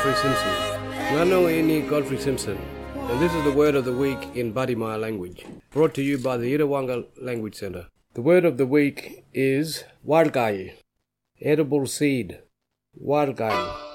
Godfrey Simpson. Ngano ini Godfrey Simpson, and this is the word of the week in Badimaya language, brought to you by the Irawanga Language Centre. The word of the week is walgai, edible seed, walgai.